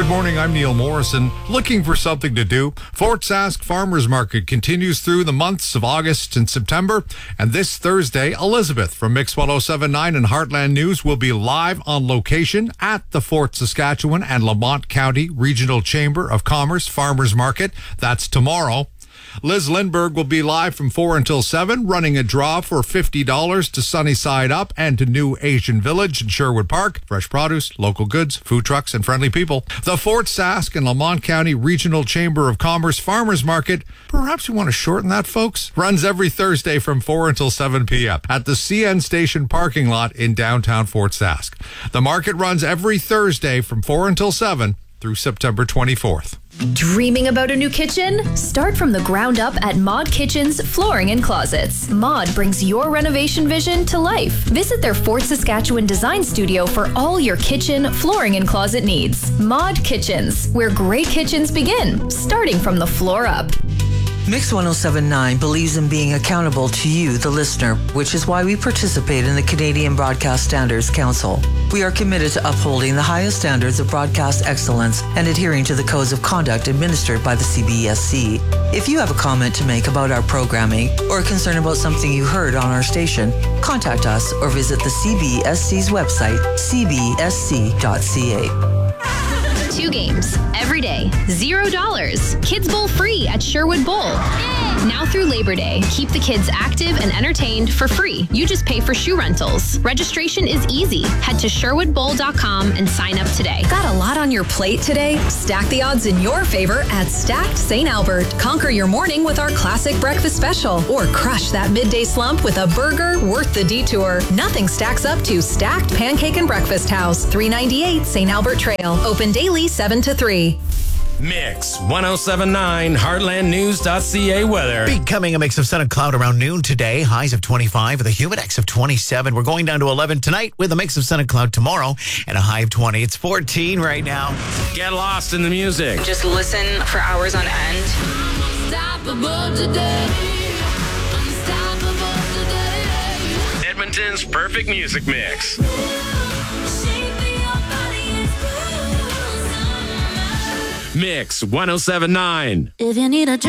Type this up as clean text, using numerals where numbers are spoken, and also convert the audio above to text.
Good morning, I'm Neil Morrison. Looking for something to do? Fort Sask Farmers Market continues through the months of August and September. And this Thursday, Elizabeth from Mix 1079 and Heartland News will be live on location at the Fort Saskatchewan and Lamont County Regional Chamber of Commerce Farmers Market. That's tomorrow. Liz Lindberg will be live from 4 until 7, running a draw for $50 to Sunnyside Up and to New Asian Village in Sherwood Park. Fresh produce, local goods, food trucks, and friendly people. The Fort Sask and Lamont County Regional Chamber of Commerce Farmers Market, perhaps you want to shorten that, folks, runs every Thursday from 4 until 7 p.m. at the CN Station parking lot in downtown Fort Sask. The market runs every Thursday from 4 until 7 through September 24th. Dreaming about a new kitchen? Start from the ground up at Mod Kitchens Flooring and Closets. Mod brings your renovation vision to life. Visit their Fort Saskatchewan design studio for all your kitchen, flooring, and closet needs. Mod Kitchens, where great kitchens begin, starting from the floor up. Mix 1079 believes in being accountable to you, the listener, which is why we participate in the Canadian Broadcast Standards Council. We are committed to upholding the highest standards of broadcast excellence and adhering to the codes of conduct administered by the CBSC. If you have a comment to make about our programming or a concern about something you heard on our station, contact us or visit the CBSC's website, cbsc.ca. 2 games every day, $0. Kids Bowl free at Sherwood Bowl. Now through Labor Day, keep the kids active and entertained for free. You just pay for shoe rentals. Registration is easy. Head to sherwoodbowl.com and sign up today. Got a lot on your plate today? Stack the odds in your favor at Stacked St. Albert. Conquer your morning with our classic breakfast special, or crush that midday slump with a burger worth the detour. Nothing stacks up to Stacked Pancake and Breakfast House, 398 St. Albert Trail. Open daily 7 to 3. Mix 1079 heartlandnews.ca weather. Becoming a mix of sun and cloud around noon today. Highs of 25 with a humidex of 27. We're going down to 11 tonight with a mix of sun and cloud tomorrow and a high of 20. It's 14 right now. Get lost in the music. Just listen for hours on end. Edmonton's perfect music mix. Mix 1079. If you need a